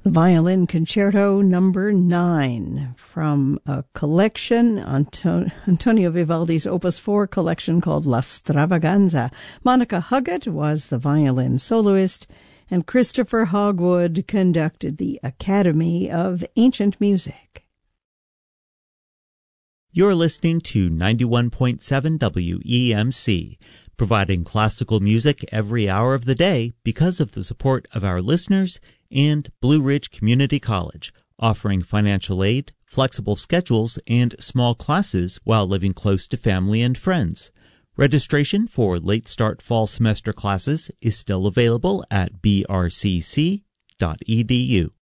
The Violin Concerto Number 9 from a collection, Antonio Vivaldi's Opus 4 collection called La Stravaganza. Monica Huggett was the violin soloist, and Christopher Hogwood conducted the Academy of Ancient Music. You're listening to 91.7 WEMC, providing classical music every hour of the day because of the support of our listeners and Blue Ridge Community College, offering financial aid, flexible schedules, and small classes while living close to family and friends. Registration for late start fall semester classes is still available at brcc.edu.